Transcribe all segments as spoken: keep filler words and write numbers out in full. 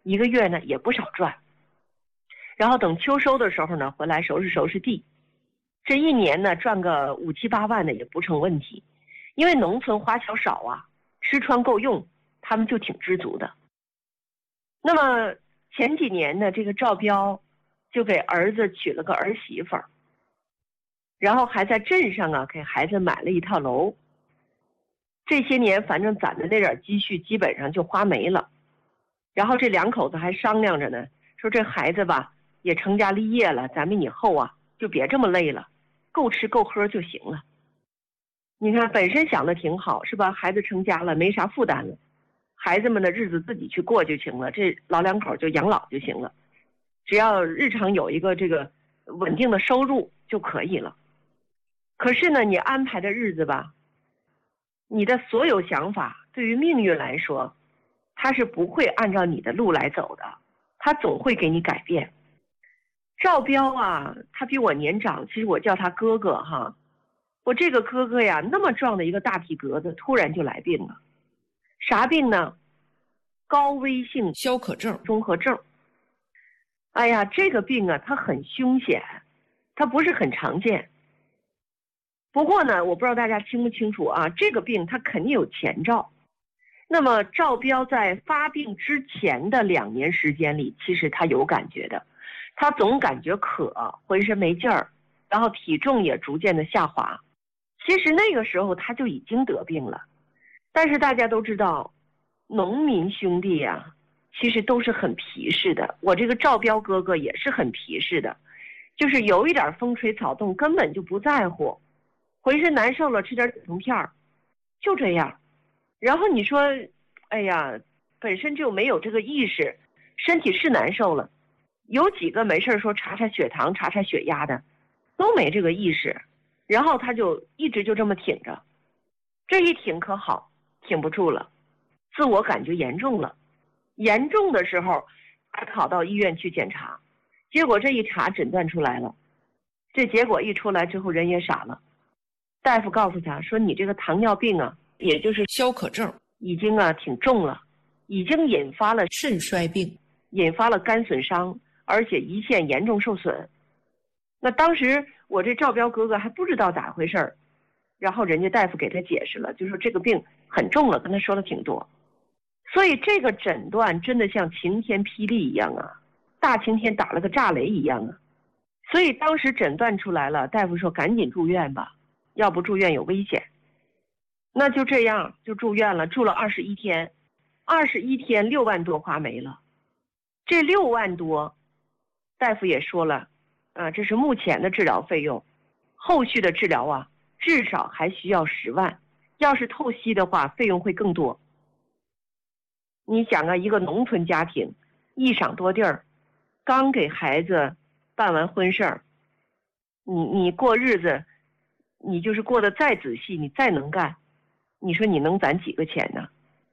一个月呢也不少赚。然后等秋收的时候呢，回来收拾收拾地，这一年呢赚个五七八万的也不成问题。因为农村花销少啊，吃穿够用，他们就挺知足的。那么前几年呢，这个赵彪就给儿子娶了个儿媳妇儿，然后还在镇上啊给孩子买了一套楼。这些年反正攒的那点积蓄基本上就花没了。然后这两口子还商量着呢，说这孩子吧也成家立业了，咱们以后啊就别这么累了，够吃够喝就行了。你看本身想的挺好是吧，孩子成家了没啥负担了，孩子们的日子自己去过就行了，这老两口就养老就行了，只要日常有一个这个稳定的收入就可以了。可是呢，你安排的日子吧，你的所有想法对于命运来说，它是不会按照你的路来走的，它总会给你改变。赵彪啊，他比我年长，其实我叫他哥哥哈。我这个哥哥呀，那么壮的一个大体格子，突然就来病了。啥病呢？高危性消渴症综合症。哎呀，这个病啊，它很凶险，它不是很常见。不过呢，我不知道大家清不清楚啊，这个病它肯定有前兆。那么赵彪在发病之前的两年时间里，其实他有感觉的，他总感觉渴，浑身没劲儿，然后体重也逐渐的下滑。其实那个时候他就已经得病了，但是大家都知道，农民兄弟啊，其实都是很皮实的。我这个赵彪哥哥也是很皮实的，就是有一点风吹草动根本就不在乎，浑身难受了吃点止痛片儿，就这样。然后你说，哎呀，本身就没有这个意识，身体是难受了，有几个没事说查查血糖查查血压的，都没这个意识。然后他就一直就这么挺着，这一挺可好，挺不住了，自我感觉严重了。严重的时候他跑到医院去检查，结果这一查诊断出来了，这结果一出来之后人也傻了。大夫告诉他说，你这个糖尿病啊，也就是消渴症， 已经啊挺重了，已经引发了肾衰病， 引发了肝损伤，而且胰腺严重受损。那当时我这赵彪哥哥还不知道咋回事儿，然后人家大夫给他解释了，就说这个病很重了，跟他说了挺多。所以这个诊断真的像晴天霹雳一样啊，大晴天打了个炸雷一样啊。所以当时诊断出来了，大夫说赶紧住院吧，要不住院有危险。那就这样就住院了，住了二十一天，二十一天六万多花没了。这六万多，大夫也说了，啊，这是目前的治疗费用，后续的治疗啊，至少还需要十万，要是透析的话，费用会更多。你想啊，一个农村家庭，一晌多地儿，刚给孩子办完婚事儿，你你过日子，你就是过得再仔细，你再能干，你说你能攒几个钱呢？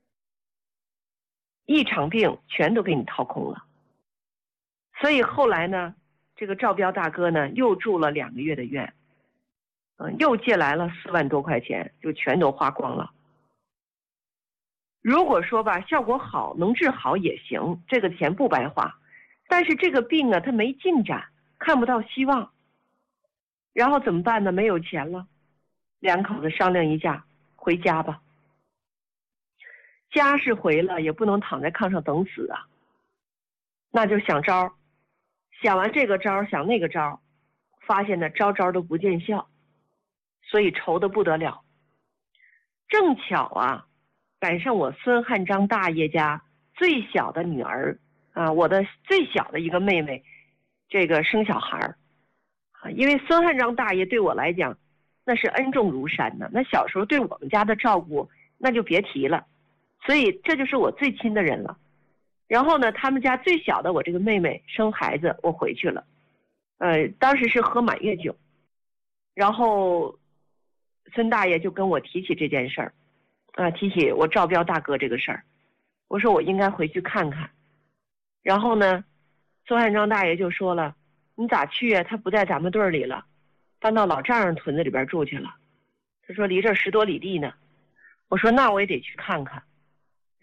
一场病全都给你掏空了。所以后来呢，这个赵彪大哥呢又住了两个月的院，嗯，又借来了四万多块钱，就全都花光了。如果说吧效果好，能治好也行，这个钱不白花。但是这个病啊，它没进展，看不到希望。然后怎么办呢？没有钱了，两口子商量一下，回家吧。家是回了，也不能躺在炕上等死啊。那就想招，想完这个招，想那个招，发现呢招招都不见效，所以愁得不得了。正巧啊，赶上我孙汉章大爷家最小的女儿啊，我的最小的一个妹妹，这个生小孩儿啊，因为孙汉章大爷对我来讲，那是恩重如山呢。那小时候对我们家的照顾，那就别提了，所以这就是我最亲的人了。然后呢，他们家最小的我这个妹妹生孩子，我回去了，呃，当时是喝满月酒，然后孙大爷就跟我提起这件事儿，啊，提起我赵彪大哥这个事儿，我说我应该回去看看。然后呢，孙汉章大爷就说了，你咋去啊？他不在咱们队里了，搬到老丈人屯子里边住去了。他说离这十多里地呢。我说那我也得去看看。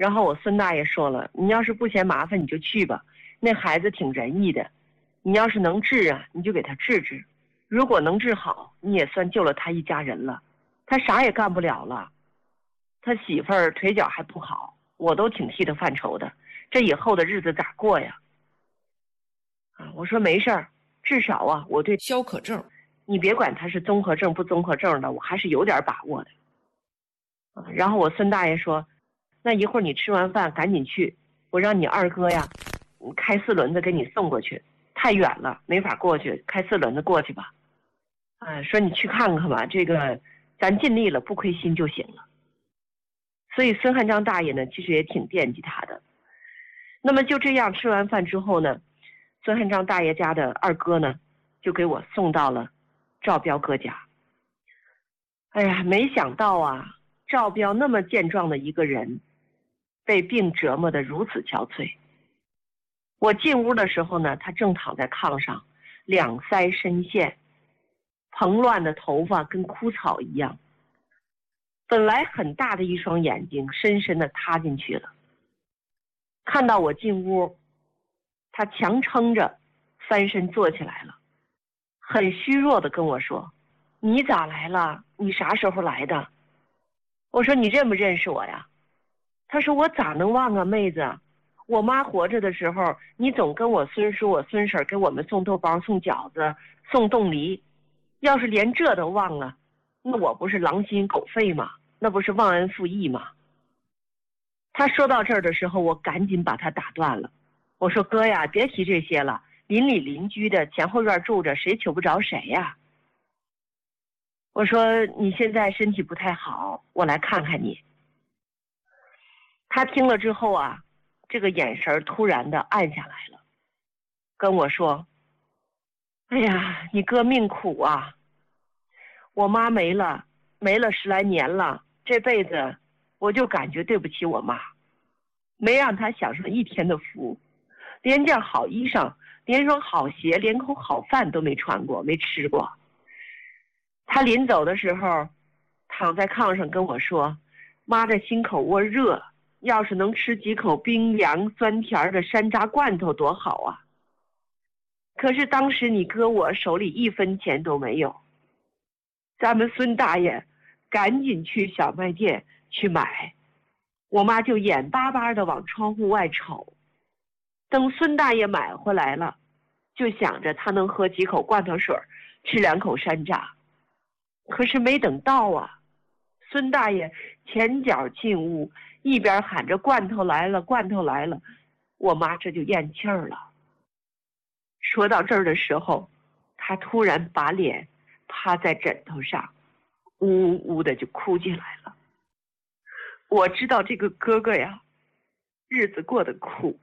然后我孙大爷说了，你要是不嫌麻烦你就去吧，那孩子挺仁义的，你要是能治啊你就给他治治，如果能治好你也算救了他一家人了，他啥也干不了了，他媳妇儿腿脚还不好，我都挺替他犯愁的，这以后的日子咋过呀？啊，我说没事儿，至少啊我对消渴症， 你别管他是综合症不综合症的，我还是有点把握的。啊，然后我孙大爷说，那一会儿你吃完饭赶紧去，我让你二哥呀开四轮子给你送过去，太远了没法过去，开四轮子过去吧。啊，说你去看看吧，这个咱尽力了，不亏心就行了。所以孙汉章大爷呢其实也挺惦记他的。那么就这样吃完饭之后呢，孙汉章大爷家的二哥呢就给我送到了赵彪哥家。哎呀，没想到啊，赵彪那么健壮的一个人被病折磨得如此憔悴。我进屋的时候呢，他正躺在炕上，两腮深陷，蓬乱的头发跟枯草一样，本来很大的一双眼睛深深地塌进去了。看到我进屋，他强撑着翻身坐起来了，很虚弱地跟我说，你咋来了？你啥时候来的？我说你认不认识我呀？他说我咋能忘啊妹子，我妈活着的时候你总跟我孙叔我孙婶给我们送豆包送饺子送冻梨，要是连这都忘了，那我不是狼心狗肺吗？那不是忘恩负义吗？他说到这儿的时候，我赶紧把他打断了。我说哥呀，别提这些了，邻里邻居的前后院住着，谁求不着谁呀？我说你现在身体不太好，我来看看你。他听了之后啊，这个眼神突然的暗下来了，跟我说，哎呀，你哥命苦啊，我妈没了没了十来年了，这辈子我就感觉对不起我妈，没让她享受一天的福，连件好衣裳，连双好鞋，连口好饭都没穿过，没吃过。他临走的时候躺在炕上跟我说，妈这心口窝热，要是能吃几口冰凉酸甜的山楂罐头多好啊，可是当时你哥我手里一分钱都没有。咱们孙大爷赶紧去小卖店去买，我妈就眼巴巴的往窗户外瞅。等孙大爷买回来了，就想着他能喝几口罐头水，吃两口山楂。可是没等到啊，孙大爷前脚进屋，一边喊着罐头来了罐头来了，我妈这就咽气儿了。说到这儿的时候，他突然把脸趴在枕头上，呜呜呜的就哭进来了。我知道这个哥哥呀，日子过得苦。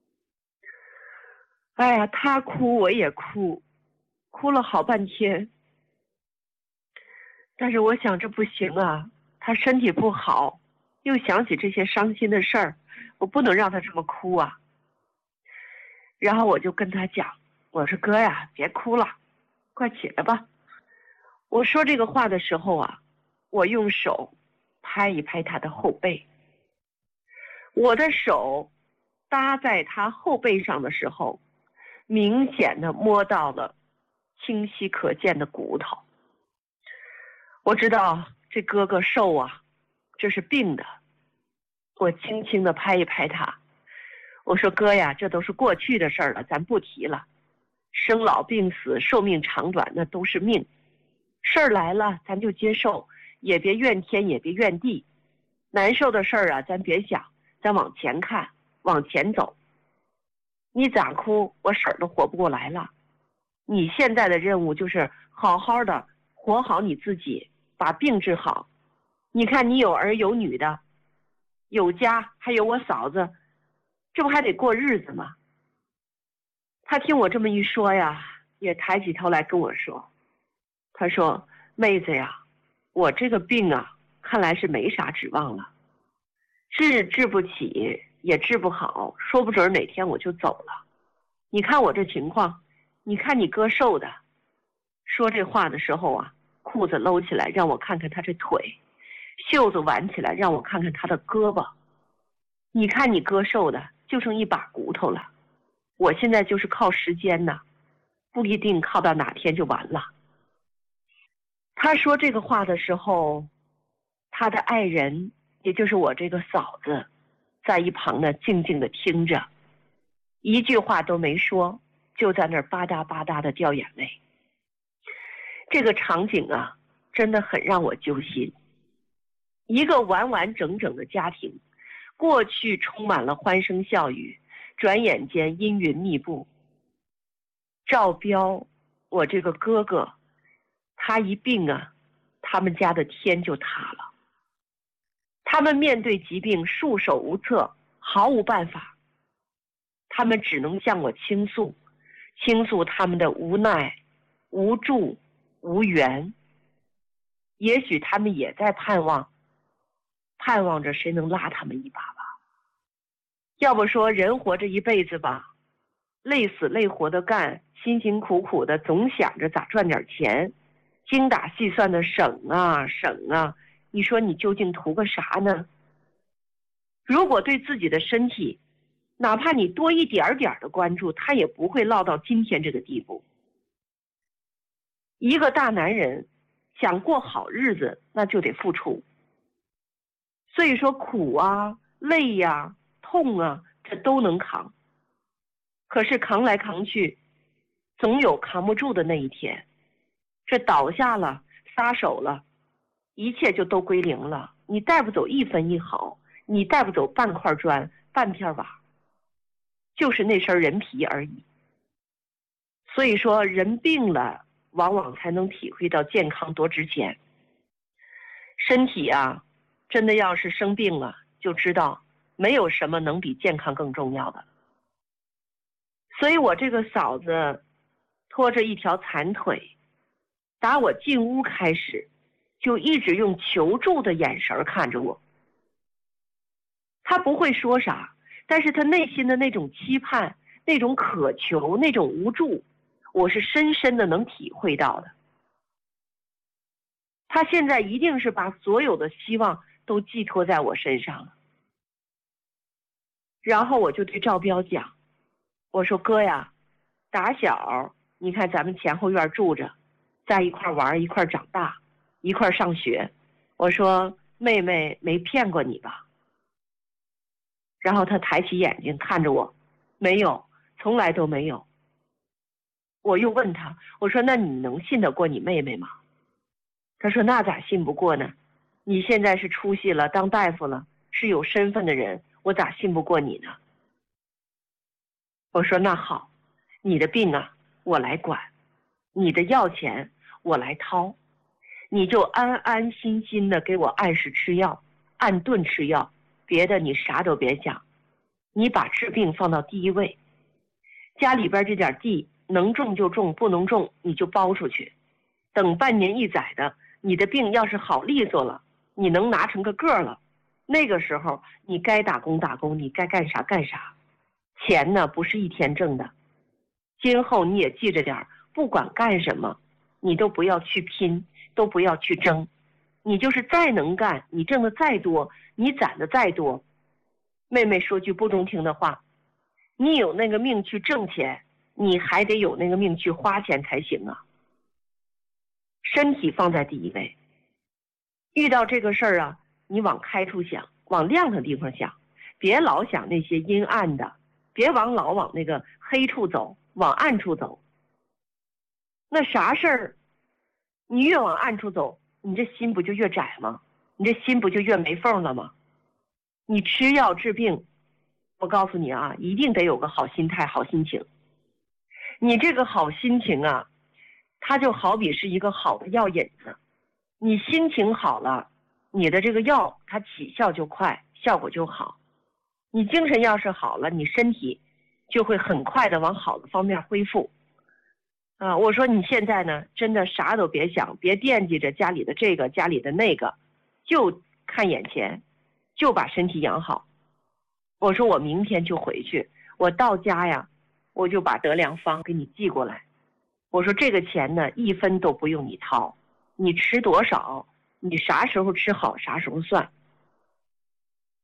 哎呀，他哭我也哭，哭了好半天。但是我想这不行啊，他身体不好，又想起这些伤心的事儿，我不能让他这么哭啊。然后我就跟他讲，我说哥呀，别哭了，快起来吧。我说这个话的时候啊，我用手拍一拍他的后背。我的手搭在他后背上的时候，明显的摸到了清晰可见的骨头。我知道这哥哥瘦啊，这是病的。我轻轻的拍一拍他，我说哥呀，这都是过去的事儿了，咱不提了。生老病死，寿命长短，那都是命。事儿来了，咱就接受，也别怨天，也别怨地。难受的事儿啊，咱别想，咱往前看，往前走。你咋哭，我婶儿都活不过来了。你现在的任务就是好好的活好你自己，把病治好。你看你有儿有女的，有家，还有我嫂子，这不还得过日子吗？他听我这么一说呀，也抬起头来跟我说，他说妹子呀，我这个病啊，看来是没啥指望了，治治不起也治不好，说不准哪天我就走了。你看我这情况，你看你哥瘦的。说这话的时候啊，裤子搂起来让我看看他这腿，袖子挽起来让我看看他的胳膊。 你看你哥瘦的就剩一把骨头了，我现在就是靠时间呢，不一定靠到哪天就完了。他说这个话的时候，他的爱人，也就是我这个嫂子，在一旁呢静静的听着，一句话都没说，就在那儿吧嗒吧嗒的掉眼泪。这个场景啊，真的很让我揪心。一个完完整整的家庭，过去充满了欢声笑语，转眼间阴云密布。赵彪，我这个哥哥，他一病啊，他们家的天就塌了。他们面对疾病束手无策，毫无办法。他们只能向我倾诉，倾诉他们的无奈、无助、无缘。也许他们也在盼望，盼望着谁能拉他们一把吧。要不说人活着一辈子吧，累死累活的干，辛辛苦苦的，总想着咋赚点钱，精打细算的省啊省啊，你说你究竟图个啥呢？如果对自己的身体，哪怕你多一点点的关注，他也不会落到今天这个地步。一个大男人想过好日子，那就得付出。所以说苦啊、累呀、啊、痛啊，这都能扛。可是扛来扛去，总有扛不住的那一天。这倒下了，撒手了，一切就都归零了。你带不走一分一毫，你带不走半块砖、半片瓦，就是那身人皮而已。所以说人病了，往往才能体会到健康多值钱。身体啊，真的要是生病了，就知道没有什么能比健康更重要的。所以我这个嫂子拖着一条残腿，打我进屋开始，就一直用求助的眼神看着我。她不会说啥，但是她内心的那种期盼、那种渴求、那种无助，我是深深的能体会到的。她现在一定是把所有的希望都寄托在我身上了。然后我就对赵彪讲，我说哥呀，打小你看咱们前后院住着，在一块玩，一块长大，一块上学，我说妹妹没骗过你吧？然后他抬起眼睛看着我，没有，从来都没有。我又问他，我说那你能信得过你妹妹吗？他说那咋信不过呢？你现在是出息了，当大夫了，是有身份的人，我咋信不过你呢？我说那好，你的病啊我来管，你的药钱我来掏，你就安安心心的给我按时吃药，按顿吃药，别的你啥都别想，你把治病放到第一位。家里边这点地能种就种，不能种你就包出去，等半年一载的，你的病要是好利索了，你能拿成个个了，那个时候你该打工打工，你该干啥干啥。钱呢不是一天挣的，今后你也记着点，不管干什么你都不要去拼，都不要去争。你就是再能干，你挣的再多，你攒的再多，妹妹说句不中听的话，你有那个命去挣钱，你还得有那个命去花钱才行啊。身体放在第一位，遇到这个事儿啊，你往开处想，往亮的地方想，别老想那些阴暗的，别往老往那个黑处走，往暗处走。那啥事儿，你越往暗处走，你这心不就越窄吗？你这心不就越没缝了吗？你吃药治病，我告诉你啊，一定得有个好心态、好心情。你这个好心情啊，它就好比是一个好的药引子，你心情好了，你的这个药它起效就快，效果就好。你精神要是好了，你身体就会很快的往好的方面恢复。啊，我说你现在呢，真的啥都别想，别惦记着家里的这个家里的那个，就看眼前，就把身体养好。我说我明天就回去，我到家呀，我就把得良方给你寄过来。我说这个钱呢，一分都不用你掏，你吃多少，你啥时候吃好啥时候算。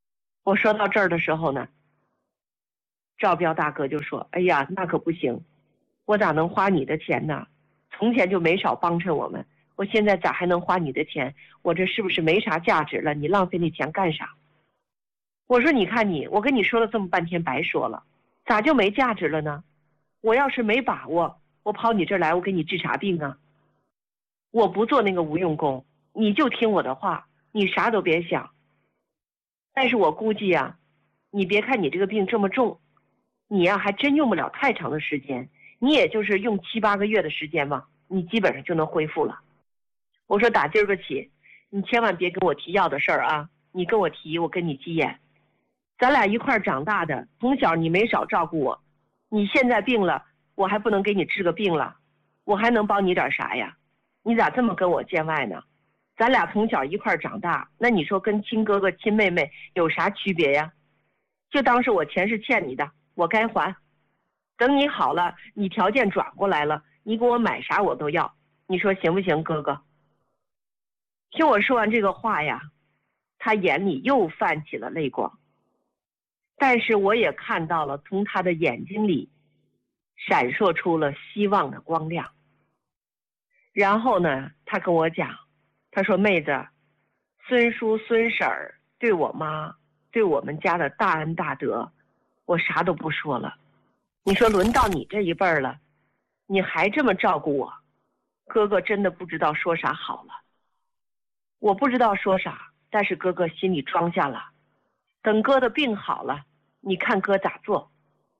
我说到这儿的时候呢，赵彪大哥就说：“哎呀，那可不行，我咋能花你的钱呢？从前就没少帮衬我们，我现在咋还能花你的钱？我这是不是没啥价值了？你浪费那钱干啥？”我说：“你看你，我跟你说了这么半天白说了，咋就没价值了呢？我要是没把握，我跑你这儿来，我给你治啥病啊？我不做那个无用功，你就听我的话，你啥都别想。但是我估计呀、啊，你别看你这个病这么重，你呀、啊、还真用不了太长的时间，你也就是用七八个月的时间吧，你基本上就能恢复了。”我说：“打今儿个起，你千万别跟我提药的事儿啊！你跟我提，我跟你急眼。咱俩一块儿长大的，从小你没少照顾我，你现在病了，我还不能给你治个病了，我还能帮你点啥呀？你咋这么跟我见外呢？咱俩从小一块儿长大，那你说跟亲哥哥亲妹妹有啥区别呀？就当是我钱是欠你的，我该还。等你好了，你条件转过来了，你给我买啥我都要，你说行不行，哥哥？”听我说完这个话呀，他眼里又泛起了泪光，但是我也看到了从他的眼睛里闪烁出了希望的光亮。然后呢，他跟我讲，他说：“妹子，孙叔孙婶儿对我妈对我们家的大恩大德，我啥都不说了。你说轮到你这一辈儿了，你还这么照顾我，哥哥真的不知道说啥好了。我不知道说啥，但是哥哥心里装下了，等哥的病好了，你看哥咋做。”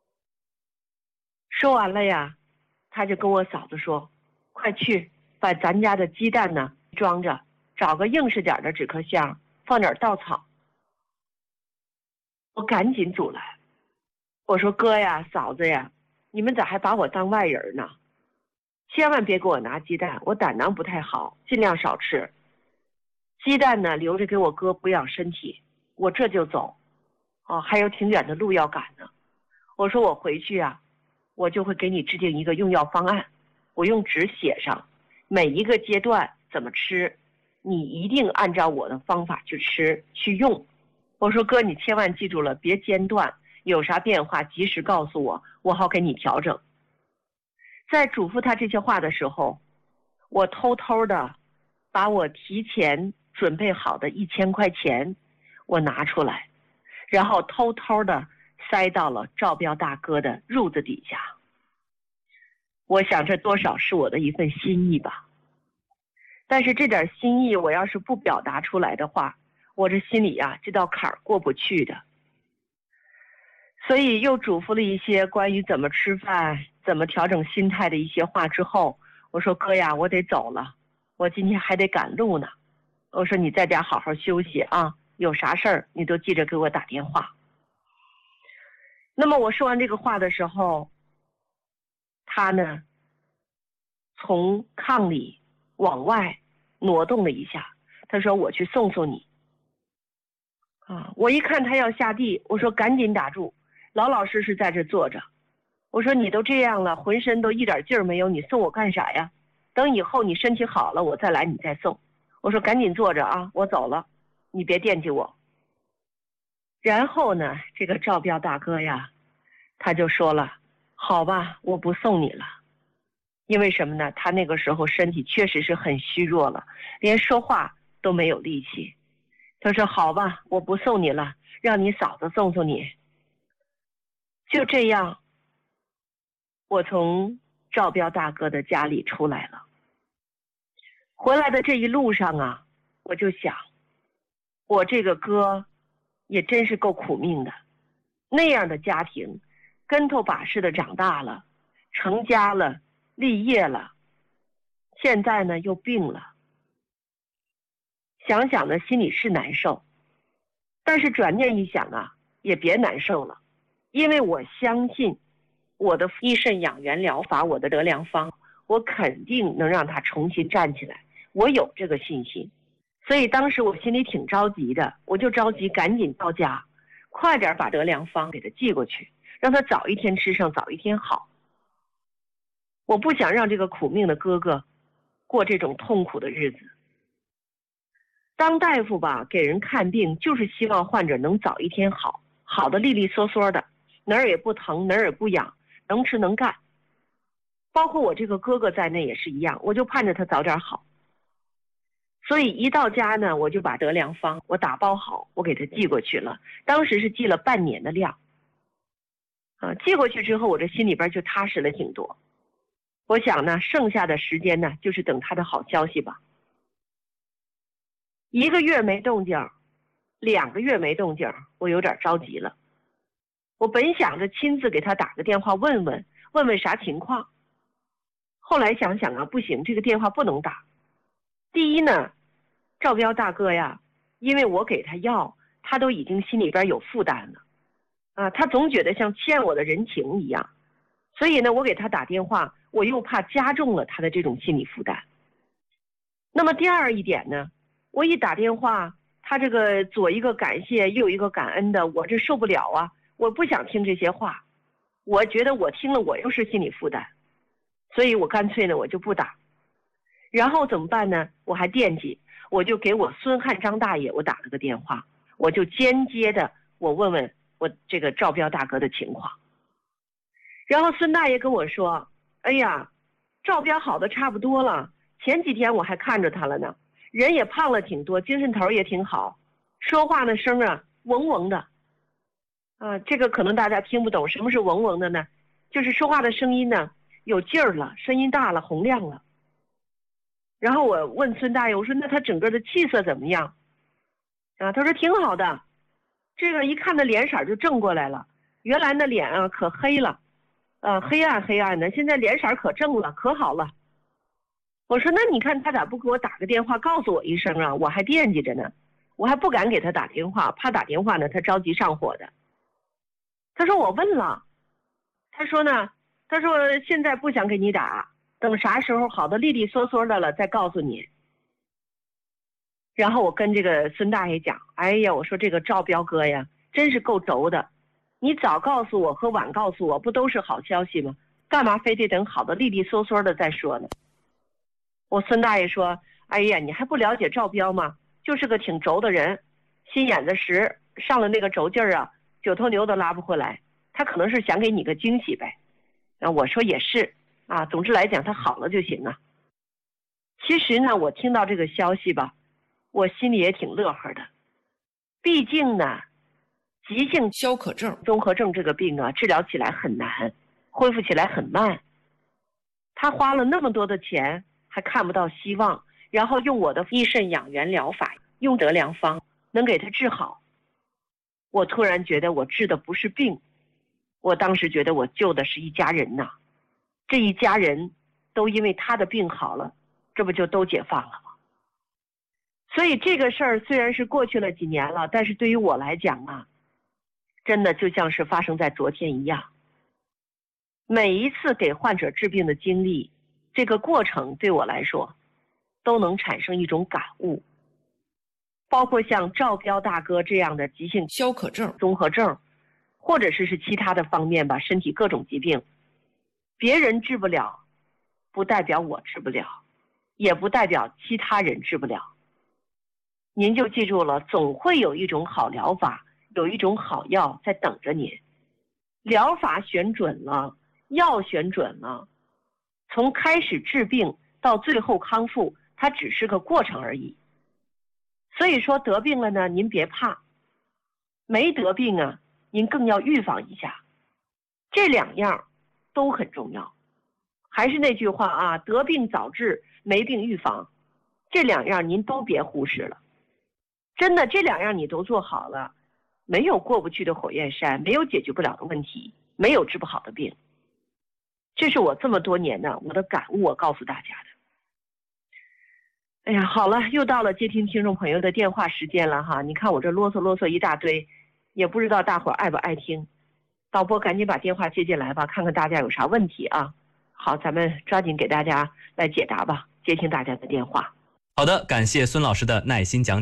说完了呀，他就跟我嫂子说：“快去把咱家的鸡蛋呢装着，找个硬实点的纸壳箱，放点稻草。”我赶紧阻拦，我说：“哥呀，嫂子呀，你们咋还把我当外人呢？千万别给我拿鸡蛋，我胆囊不太好，尽量少吃。鸡蛋呢，留着给我哥补养身体，我这就走。哦，还有挺远的路要赶呢。”我说：“我回去啊，我就会给你制定一个用药方案，我用纸写上，每一个阶段怎么吃，你一定按照我的方法去吃去用。”我说：“哥，你千万记住了，别间断，有啥变化及时告诉我，我好给你调整。”在嘱咐他这些话的时候，我偷偷的把我提前准备好的一千块钱我拿出来，然后偷偷的塞到了赵彪大哥的褥子底下。我想这多少是我的一份心意吧，但是这点心意我要是不表达出来的话，我这心里啊这道坎儿过不去的。所以又嘱咐了一些关于怎么吃饭怎么调整心态的一些话之后，我说：“哥呀，我得走了，我今天还得赶路呢。我说你在家好好休息啊，有啥事儿你都记着给我打电话。”那么我说完这个话的时候，他呢从炕里往外挪动了一下，他说：“我去送送你。”啊，我一看他要下地，我说：“赶紧打住，老老实实在这坐着。”我说：“你都这样了，浑身都一点劲儿没有，你送我干啥呀？等以后你身体好了，我再来你再送。”我说：“赶紧坐着啊，我走了，你别惦记我。”然后呢，这个赵彪大哥呀，他就说了：“好吧，我不送你了。”因为什么呢？他那个时候身体确实是很虚弱了，连说话都没有力气。他说：“好吧，我不送你了，让你嫂子送送你。”就这样，我从赵彪大哥的家里出来了。回来的这一路上啊，我就想，我这个哥也真是够苦命的，那样的家庭，跟头把式的长大了，成家了，立业了，现在呢又病了。想想呢，心里是难受，但是转念一想啊，也别难受了，因为我相信我的益肾养元疗法，我的德良方，我肯定能让他重新站起来，我有这个信心。所以当时我心里挺着急的，我就着急赶紧到家，快点把德良方给他寄过去，让他早一天吃上，早一天好。我不想让这个苦命的哥哥过这种痛苦的日子。 当大夫吧，给人看病就是希望患者能早一天好，好的利利索索的，哪儿也不疼，哪儿也不痒，能吃能干。包括我这个哥哥在内也是一样，我就盼着他早点好。所以一到家呢，我就把得良方我打包好，我给他寄过去了。当时是寄了半年的量，啊，寄过去之后，我这心里边就踏实了挺多。我想呢，剩下的时间呢，就是等他的好消息吧。一个月没动静，两个月没动静，我有点着急了。我本想着亲自给他打个电话问问，问问啥情况。后来想想啊，不行，这个电话不能打。第一呢，赵彪大哥呀，因为我给他药，他都已经心里边有负担了，啊，他总觉得像欠我的人情一样，所以呢，我给他打电话，我又怕加重了他的这种心理负担。那么第二一点呢，我一打电话，他这个左一个感谢，右一个感恩的，我这受不了啊！我不想听这些话，我觉得我听了我又是心理负担，所以我干脆呢我就不打。然后怎么办呢？我还惦记，我就给我孙汉张大爷我打了个电话，我就间接的我问问我这个赵彪大哥的情况。然后孙大爷跟我说：“哎呀，赵彪好的差不多了，前几天我还看着他了呢。”人也胖了挺多，精神头也挺好，说话那声啊嗡嗡的，啊，这个可能大家听不懂，什么是嗡嗡的呢？就是说话的声音呢有劲儿了，声音大了，洪亮了。然后我问孙大爷，我说那他整个的气色怎么样？啊，他说挺好的，这个一看他脸色就正过来了，原来那脸啊可黑了，啊，黑暗黑暗的，现在脸色可正了，可好了。我说那你看他咋不给我打个电话告诉我一声啊？我还惦记着呢，我还不敢给他打电话，怕打电话呢他着急上火的。他说我问了，他说呢，他说现在不想给你打，等啥时候好的利利索索的了再告诉你。然后我跟这个孙大爷讲，哎呀，我说这个赵彪哥呀真是够轴的，你早告诉我和晚告诉我不都是好消息吗？干嘛非得等好的利利索索的再说呢？我孙大爷说，哎呀，你还不了解赵彪吗？就是个挺轴的人，心眼子实，上了那个轴劲儿啊，九头牛都拉不回来。他可能是想给你个惊喜呗。啊，我说也是啊，总之来讲他好了就行啊。其实呢，我听到这个消息吧，我心里也挺乐呵的。毕竟呢，急性消渴症综合症这个病啊，治疗起来很难，恢复起来很慢。他花了那么多的钱还看不到希望，然后用我的益肾养元疗法，用得良方能给他治好。我突然觉得我治的不是病，我当时觉得我救的是一家人呐，这一家人都因为他的病好了，这不就都解放了吗？所以这个事儿虽然是过去了几年了，但是对于我来讲啊，真的就像是发生在昨天一样。每一次给患者治病的经历，这个过程对我来说都能产生一种感悟。包括像赵彪大哥这样的急性消渴症综合症，或者是是其他的方面吧，身体各种疾病，别人治不了不代表我治不了，也不代表其他人治不了。您就记住了，总会有一种好疗法，有一种好药在等着您。疗法选准了，药选准了，从开始治病到最后康复，它只是个过程而已。所以说得病了呢，您别怕；没得病啊，您更要预防一下。这两样都很重要。还是那句话啊，得病早治，没病预防，这两样您都别忽视了。真的，这两样你都做好了，没有过不去的火焰山，没有解决不了的问题，没有治不好的病。这是我这么多年呢我的感悟，我告诉大家的。哎呀，好了，又到了接听听众朋友的电话时间了哈。你看我这啰嗦啰嗦一大堆，也不知道大伙儿爱不爱听。导播赶紧把电话接进来吧，看看大家有啥问题啊。好，咱们抓紧给大家来解答吧，接听大家的电话。 好的，感谢孙老师的耐心讲解。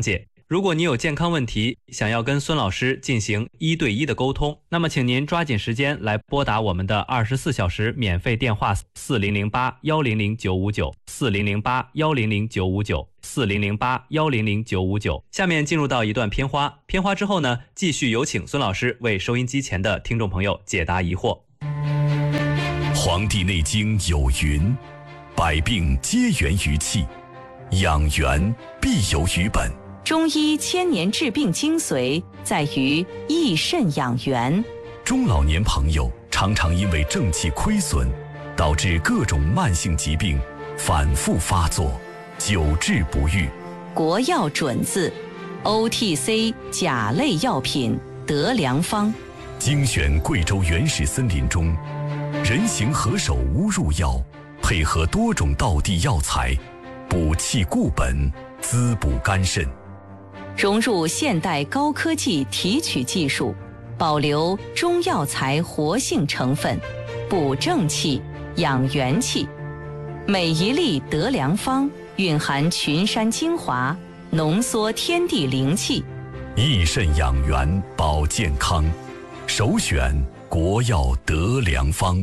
如果你有健康问题，想要跟孙老师进行一对一的沟通，那么请您抓紧时间来拨打我们的二十四小时免费电话四零零八幺零零九五九四零零八幺零零九五九四零零八幺零零九五九。下面进入到一段片花，片花之后呢，继续有请孙老师为收音机前的听众朋友解答疑惑。 《黄帝内经》有云：百病皆源于气，养元必有于本。 中医千年治病精髓在于益肾养元。 中老年朋友常常因为正气亏损，导致各种慢性疾病反复发作，久治不愈。 国药准字 O T C 甲类药品得良方， 精选贵州原始森林中人形何首乌入药，配合多种道地药材，补气固本，滋补肝肾。 融入现代高科技提取技术，保留中药材活性成分，补正气，养元气。每一粒得良方蕴含群山精华，浓缩天地灵气， 益肾养元保健康，首选国药得良方。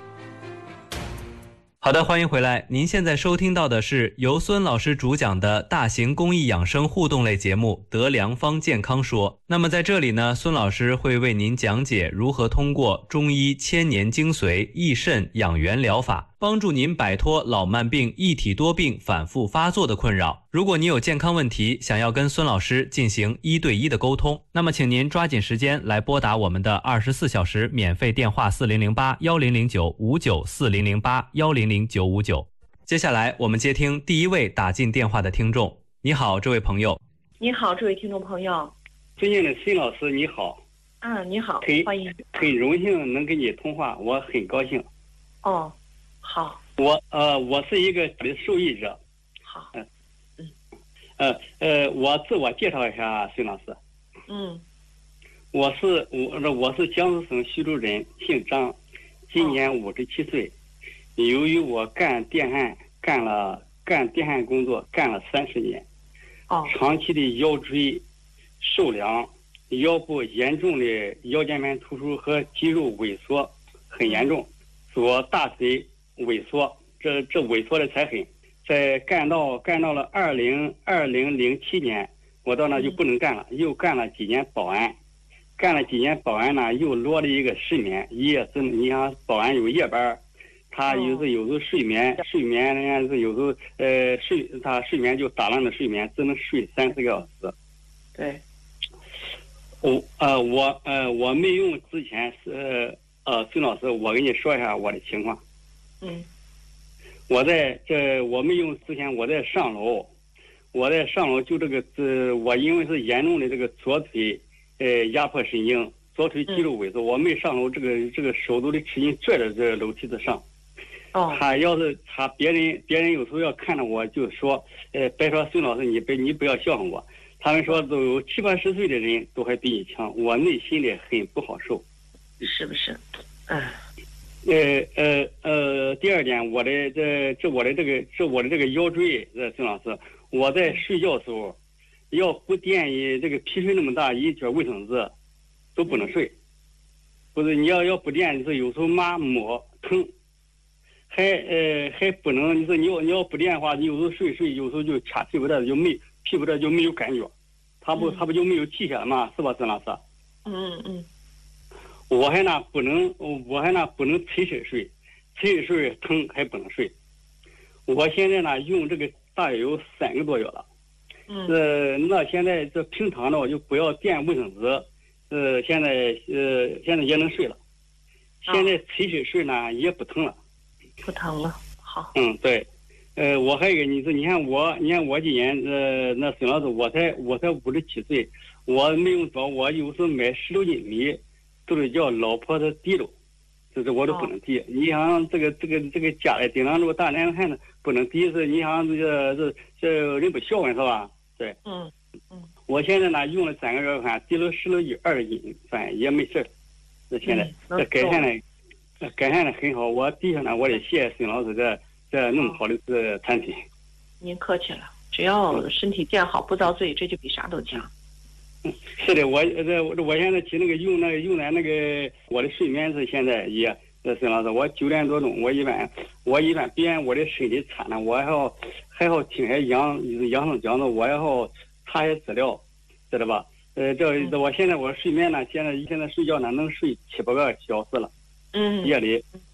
好的，欢迎回来。您现在收听到的是由孙老师主讲的大型公益养生互动类节目《得良方健康说》。那么在这里呢，孙老师会为您讲解如何通过中医千年精髓益肾养元疗法，帮助您摆脱老慢病、一体多病反复发作的困扰。如果你有健康问题，想要跟孙老师进行一对一的沟通，那么请您抓紧时间来拨打我们的二十四小时免费电话四零零八幺零零九五九四零零八幺零零九五九。接下来我们接听第一位打进电话的听众。你好，这位朋友。 你好，这位听众朋友。 尊敬的孙老师，你好。 嗯，你好，欢迎。 很荣幸能跟你通话，我很高兴。 哦，好。 我呃，我是一个受益者。 好。 嗯。嗯。呃呃，我自我介绍一下，孙老师。 嗯。 我是我我是江苏省徐州人，姓张，今年五十七岁。由于我干电焊干了干电焊工作干了三十年， 哦， 长期的腰椎受凉，腰部严重的腰间盘突出和肌肉萎缩很严重，左大腿萎缩，这这萎缩的才狠。在干到干到了二零二零零七年，我到那就不能干了，又干了几年保安，干了几年保安呢，又落了一个失眠，夜是你想保安有夜班。他有时有时候睡眠睡眠人家是有时候呃睡他睡眠就打乱了睡眠，只能睡三四个小时。 对。 我呃我呃我没用之前是呃孙老师，我跟你说一下我的情况。 嗯。 我在这我没用之前，我在上楼，我在上楼就这个这我因为是严重的这个左腿呃压迫神经，左腿肌肉萎缩，嗯、我没上楼，这个这个手都得使劲拽着这个楼梯子上。 哦， 他要是他别人别人有时候要看着我就说，呃，别说孙老师你别你不要笑话我，他们说都有七八十岁的人都还比你强，我内心里很不好受， 是不是？嗯、啊， 呃呃呃，第二点，我的这这我的这个这我的这个腰椎，呃，孙老师，我在睡觉的时候，要不垫一这个皮水那么大一卷卫生纸，都不能睡，不是你要要不垫，就是有时候麻摸疼。还呃还不能，你说你要你要不练的话，你有时候睡睡，有时候就卡屁股蛋就没屁股蛋就没有感觉，他不他不就没有气血嘛，是吧，孙老师？ 嗯嗯。 我还那不能，我还那不能垂身睡，垂身睡疼还不能睡。我现在呢用这个大约有三个多月了。 嗯。 呃，那现在这平常呢我就不要垫卫生纸，呃，现在呃现在也能睡了，现在垂身睡呢也不疼了。 不疼了，好。 嗯，对，呃，我还有个你说，你看我，你看我今年呃，那孙老师，我才我才五十七岁，我没用多，我有时候买十六斤米，都是叫老婆子提溜，这是我都不能提。哦、你想这个这个这个家里顶上这个大男汉子不能提，是你想这个这这人不孝顺是吧？对。 嗯嗯。 我现在呢用了三个月饭，提了十六斤二十斤饭也没事，这现在、嗯、这改善了。改善的很好，我第一呢，我得谢谢孙老师这这那么好的这产品。 您客气了。 只要身体健好不遭罪，这就比啥都强。 嗯，是的，我这我我现在去那个用那个用咱那个我的睡眠是现在也，呃，孙老师，我九点多钟，我一般我一般别人我的身体差了，我还要还要听些养养生讲座，我还要查些资料，知道吧？呃，这这我现在我睡眠呢，现在现在睡觉呢能睡七八个小时了， 嗯， 夜里